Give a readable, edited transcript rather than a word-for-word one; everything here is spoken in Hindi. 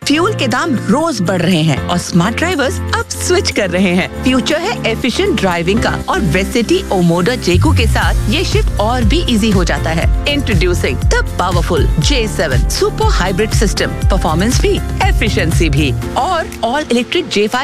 फ्यूल के दाम रोज बढ़ रहे हैं और स्मार्ट ड्राइवर्स अब स्विच कर रहे हैं। फ्यूचर है एफिशिएंट ड्राइविंग का और वेसिटी ओमोडा जेकू के साथ ये शिफ्ट और भी इजी हो जाता है। Introducing the powerful J7 super hybrid system, performance भी, एफिशिएंसी भी और ऑल इलेक्ट्रिक J5